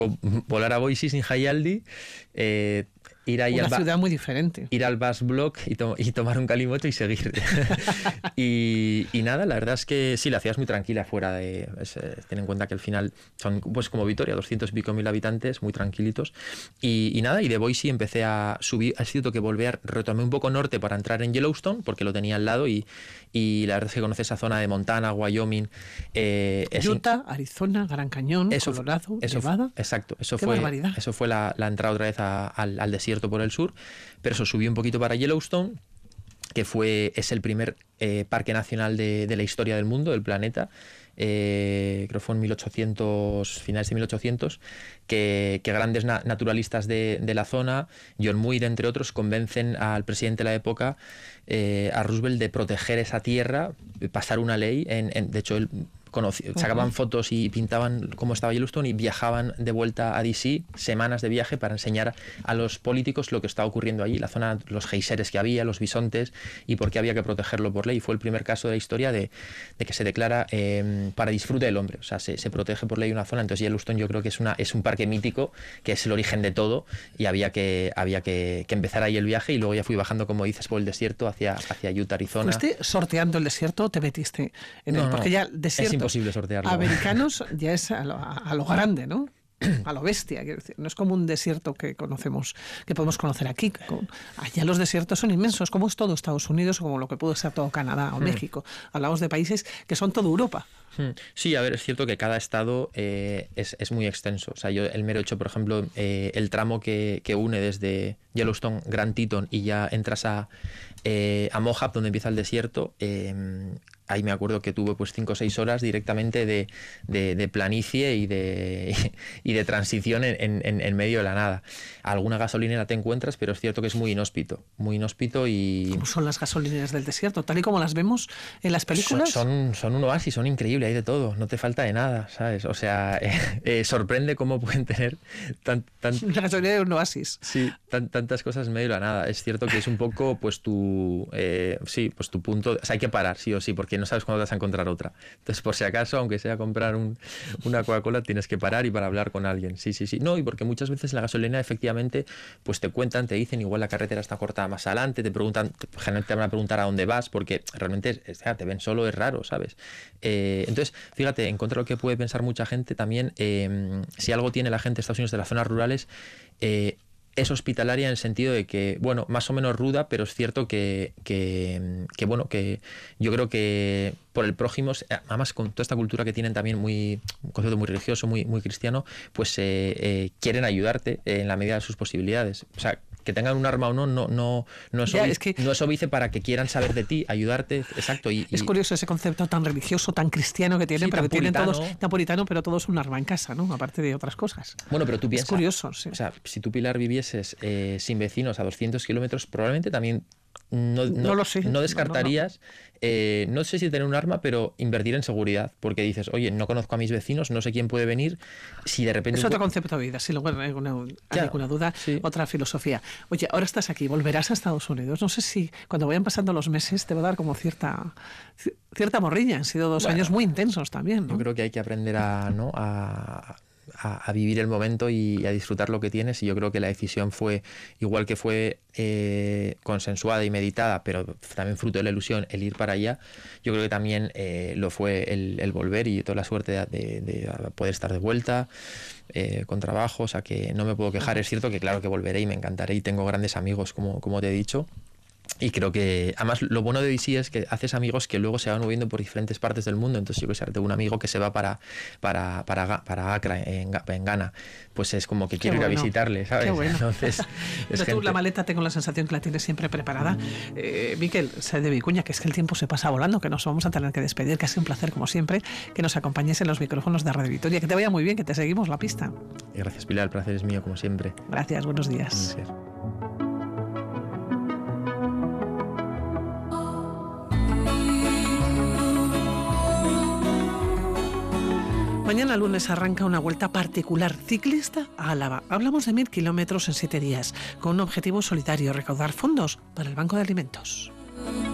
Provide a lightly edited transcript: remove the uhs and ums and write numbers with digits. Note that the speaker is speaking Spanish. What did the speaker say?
volar a Boise sin Jaialdi, ir ahí una ciudad muy diferente. Ir al Bus Block y tomar un calimocho y seguir. y nada, la verdad es que sí, la ciudad es muy tranquila fuera de... ten en cuenta que al final son pues como Vitoria, 200 y pico mil habitantes, muy tranquilitos. Y nada, y de Boise empecé a subir, ha sido que retomé un poco norte para entrar en Yellowstone, porque lo tenía al lado y la verdad es que conocí esa zona de Montana, Wyoming. Utah, Arizona, Gran Cañón, Colorado, Nevada. Exacto, eso barbaridad. Eso fue la entrada otra vez al desierto por el sur, pero eso subí un poquito para Yellowstone, que es el primer parque nacional de la historia del mundo, del planeta. Creo que fue en 1800, finales de 1800, que grandes naturalistas de la zona, John Muir entre otros, convencen al presidente de la época, a Roosevelt, de proteger esa tierra, pasar una ley. De hecho, él sacaban fotos y pintaban cómo estaba Yellowstone y viajaban de vuelta a DC, semanas de viaje, para enseñar a los políticos lo que estaba ocurriendo allí, la zona, los geiseres que había, los bisontes, y por qué había que protegerlo por ley. Fue el primer caso de la historia de que se declara para disfrute del hombre, o sea, se protege por ley una zona. Entonces Yellowstone yo creo que es un parque mítico, que es el origen de todo, y había que empezar ahí el viaje, y luego ya fui bajando, como dices, por el desierto hacia Utah, Arizona. ¿Fuiste sorteando el desierto o te metiste en él? Porque ya el desierto... Es imposible sortearlo. Americanos ya es a lo grande, ¿no? A lo bestia, quiero decir. No es como un desierto que conocemos, que podemos conocer aquí. Allá los desiertos son inmensos, como es todo Estados Unidos o como lo que puede ser todo Canadá o México. Hablamos de países que son todo Europa. Sí, a ver, es cierto que cada estado es muy extenso. O sea, yo el mero hecho, por ejemplo, el tramo que une desde Yellowstone, Grand Teton, y ya entras a Moab, donde empieza el desierto. Ahí me acuerdo que tuve pues 5 o 6 horas directamente de planicie y de transición en medio de la nada. Alguna gasolinera te encuentras, pero es cierto que es muy inhóspito y... ¿Cómo son las gasolineras del desierto? Tal y como las vemos en las películas. Son un oasis, son increíbles, hay de todo, no te falta de nada, ¿sabes? O sea, sorprende cómo pueden tener una gasolinera de un oasis. Sí, tantas cosas en medio de la nada. Es cierto que es un poco pues tu punto, o sea, hay que parar sí o sí, porque no sabes cuándo vas a encontrar otra. Entonces, por si acaso, aunque sea comprar una Coca-Cola, tienes que parar y para hablar con alguien. Sí. No, y porque muchas veces en la gasolina, efectivamente, pues te cuentan, te dicen, igual la carretera está cortada más adelante, te preguntan, generalmente te van a preguntar a dónde vas, porque realmente te ven solo, es raro, ¿sabes? Entonces, fíjate, en contra de lo que puede pensar mucha gente, también, si algo tiene la gente de Estados Unidos de las zonas rurales, es hospitalaria en el sentido de que, bueno, más o menos ruda, pero es cierto que bueno, que yo creo que por el prójimo, además con toda esta cultura que tienen también un concepto muy religioso, muy cristiano, pues quieren ayudarte en la medida de sus posibilidades. O sea, que tengan un arma o no es óbice para que quieran saber de ti, ayudarte, exacto. Es curioso ese concepto tan religioso, tan cristiano que tienen, sí, pero que tienen puritano. todos, tan puritano, pero todos un arma en casa, ¿no? Aparte de otras cosas. Bueno, pero tú piensas... Es curioso, sí. O sea, si tú, Pilar, vivieses sin vecinos a 200 kilómetros, probablemente también no lo sé. No descartarías, no sé si tener un arma, pero invertir en seguridad, porque dices, oye, no conozco a mis vecinos, no sé quién puede venir, si de repente... Es otro concepto de vida, sin lugar a ninguna duda, sí. Otra filosofía. Oye, ahora estás aquí, volverás a Estados Unidos, no sé si cuando vayan pasando los meses te va a dar como cierta morriña, han sido 2 años muy intensos también, ¿no? Yo creo que hay que aprender a vivir el momento y a disfrutar lo que tienes, y yo creo que la decisión fue, igual que fue consensuada y meditada, pero también fruto de la ilusión, el ir para allá. Yo creo que también lo fue el volver, y toda la suerte de poder estar de vuelta con trabajo, o sea que no me puedo quejar. Es cierto que claro que volveré y me encantaré, y tengo grandes amigos como te he dicho. Y creo que, además, lo bueno de DC es que haces amigos que luego se van moviendo por diferentes partes del mundo. Entonces, yo que sé, tengo un amigo que se va para Accra, en Ghana. Pues es como que quiero ir a visitarle, ¿sabes? Qué bueno. Entonces, tú la maleta tengo la sensación que la tienes siempre preparada. Miquel, sé de Vicuña, que es que el tiempo se pasa volando, que nos vamos a tener que despedir, que ha sido un placer, como siempre, que nos acompañes en los micrófonos de Radio Vitoria. Que te vaya muy bien, que te seguimos la pista. Gracias, Pilar, el placer es mío, como siempre. Gracias, buenos días. Gracias. Mañana lunes arranca una vuelta particular ciclista a Álava. Hablamos de 1000 kilómetros en 7 días, con un objetivo solidario: recaudar fondos para el Banco de Alimentos.